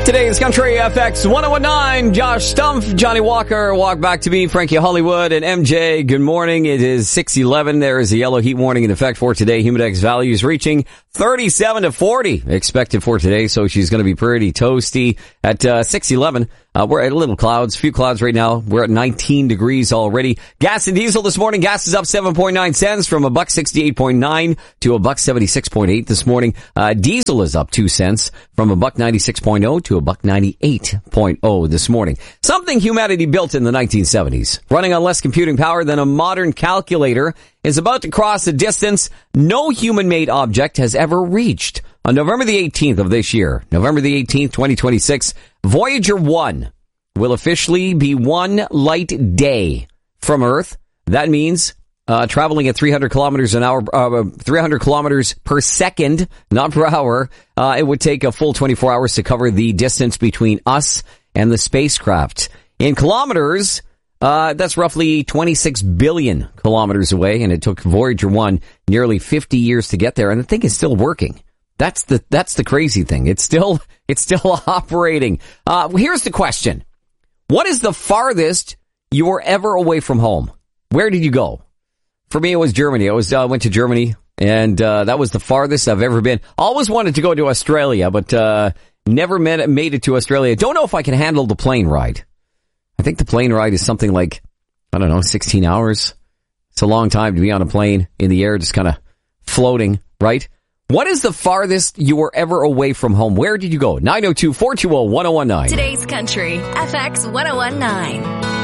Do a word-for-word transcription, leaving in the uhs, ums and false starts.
Today's Country F X ten nineteen, Josh Stumpf, Johnny Walker, Walk Back to Me, Frankie Hollywood, and M J. Good morning. It is six eleven. There is a yellow heat warning in effect for today. Humidex values reaching thirty-seven to forty expected for today, so she's going to be pretty toasty at uh, six eleven. Uh, we're at a little clouds, few clouds right now. We're at nineteen degrees already. Gas and diesel this morning. Gas is up seven point nine cents from a buck sixty-eight point nine to a buck seventy-six point eight this morning. Uh, diesel is up two cents from a buck ninety-six point oh to a buck ninety-eight point oh this morning. Something humanity built in the nineteen seventies, running on less computing power than a modern calculator, is about to cross a distance no human-made object has ever reached. On November the eighteenth of this year, November the eighteenth, twenty twenty-six, Voyager one will officially be one light day from Earth. That means uh, traveling at three hundred kilometers an hour, uh, three hundred kilometers per second, not per hour. Uh, it would take a full twenty-four hours to cover the distance between us and the spacecraft. In kilometers, uh, that's roughly twenty-six billion kilometers away, and it took Voyager one nearly fifty years to get there, and the thing is still working. That's the, that's the crazy thing. It's still, it's still operating. Uh, here's the question. What is the farthest you were ever away from home? Where did you go? For me, it was Germany. I was, uh, went to Germany, and, uh, that was the farthest I've ever been. Always wanted to go to Australia, but, uh, never made, made it to Australia. Don't know if I can handle the plane ride. I think the plane ride is something like, I don't know, sixteen hours. It's a long time to be on a plane in the air, just kind of floating, right? What is the farthest you were ever away from home? Where did you go? nine oh two, four two zero, one oh one nine. Today's Country F X ten nineteen.